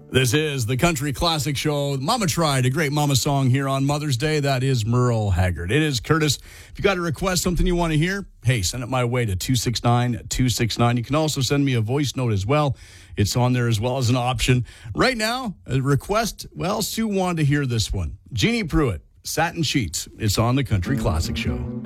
This is the Country Classic Show. Mama Tried, a great mama song here on Mother's Day. That is Merle Haggard. It is Curtis. If you got a request, something you want to hear, hey, send it my way to 269-269. You can also send me a voice note as well. It's on there as well as an option. Right now, a request, well, Sue wanted to hear this one. Jeannie Pruitt, Satin Sheets. It's on the Country Classic Show.